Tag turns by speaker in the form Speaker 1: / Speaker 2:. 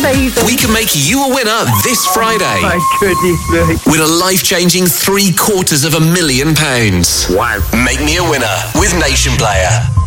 Speaker 1: amazing.
Speaker 2: We can make you a winner this Friday.
Speaker 1: My goodness me.
Speaker 2: With a life-changing £750,000.
Speaker 1: Wow.
Speaker 2: Make me a winner with Nation Player.